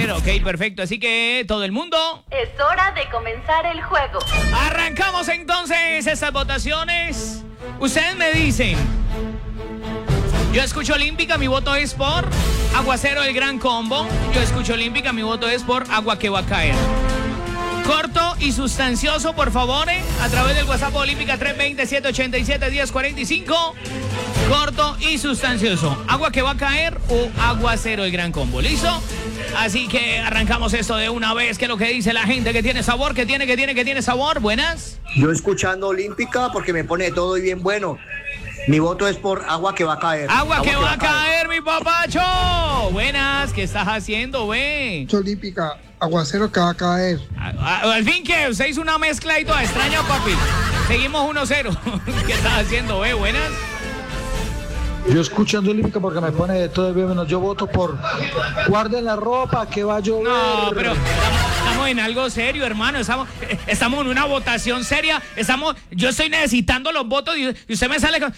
ser, ok, perfecto. Así que todo el mundo. Es hora de comenzar el juego. Arrancamos entonces estas votaciones. Ustedes me dicen. Yo escucho Olímpica, mi voto es por Aguacero el Gran Combo. Yo escucho Olímpica, mi voto es por Agua que va a caer. Corto y sustancioso, por favor, a través del WhatsApp Olímpica 320-787-1045. Corto y sustancioso. Agua que va a caer o Aguacero el Gran Combo. ¿Listo? Así que arrancamos esto de una vez. ¿Qué es lo que dice la gente? Que tiene sabor, que tiene sabor. Buenas. Yo escuchando Olímpica porque me pone todo y bien bueno. Mi voto es por Agua que va a caer. Agua que va a caer, mi papacho. Buenas, ¿qué estás haciendo, ve? Olímpica, aguacero que va a caer. Al fin que usted hizo una mezcla y toda extraña, papi. Seguimos 1-0. ¿Qué estás haciendo, ve? Buenas. Yo escuchando Olímpica porque me pone de todo bien menos. Yo voto por guarden la ropa que va a llover. No, pero estamos en algo serio, hermano. Estamos en una votación seria. Yo estoy necesitando los votos y usted me sale con...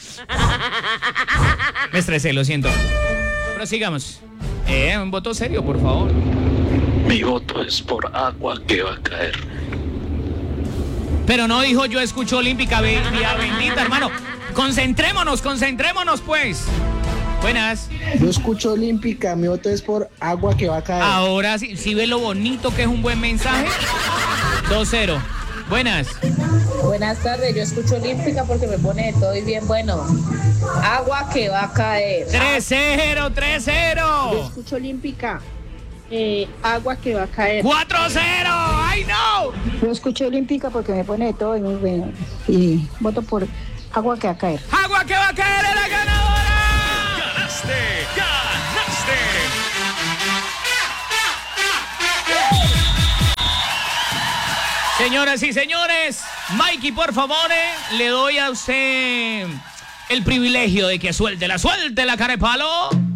Me estresé, lo siento. Prosigamos. Un voto serio, por favor. Mi voto es por Agua que va a caer. Pero no dijo yo escucho Olímpica, vía bendita, hermano. Concentrémonos, pues. Buenas. Yo escucho Olímpica, mi voto es por Agua que va a caer. Ahora sí, ¿sí ve lo bonito que es un buen mensaje? 2-0. Buenas. Buenas tardes, yo escucho Olímpica porque me pone de todo y bien bueno. Agua que va a caer. 3-0. Yo escucho Olímpica. Agua que va a caer. 4-0. ¡Ay, no! Yo escucho Olímpica porque me pone de todo y muy bueno. Y voto por Agua que va a caer. ¡Agua que va a caer es la ganadora! ¡Ganaste! Señoras y señores, Mikey, por favor, le doy a usted el privilegio de que suelte la cara de palo.